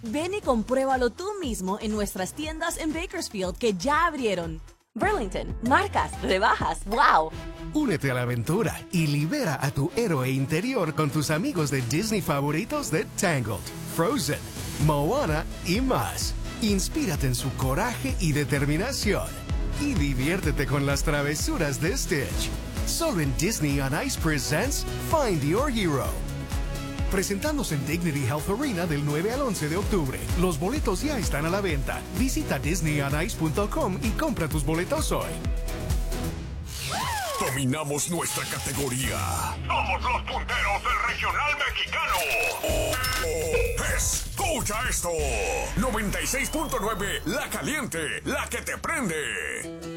Ven y compruébalo tú mismo en nuestras tiendas en Bakersfield que ya abrieron. Burlington, marcas, rebajas, wow. Únete a la aventura y libera a tu héroe interior con tus amigos de Disney favoritos de Tangled, Frozen, Moana y más. Inspírate en su coraje y determinación. Y diviértete con las travesuras de Stitch. Solo en Disney on Ice presents Find Your Hero. Presentándose en Dignity Health Arena del 9 al 11 de octubre. Los boletos ya están a la venta. Visita disneyonice.com y compra tus boletos hoy. Dominamos nuestra categoría. Somos los punteros del regional mexicano. Escucha esto. 96.9, La Caliente, la que te prende.